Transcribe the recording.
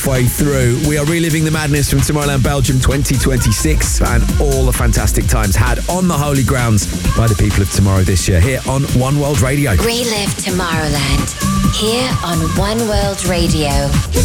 Way through, we are reliving the madness from Tomorrowland Belgium 2026 and all the fantastic times had on the holy grounds by the people of Tomorrow this year here on One World Radio. Relive Tomorrowland here on One World Radio.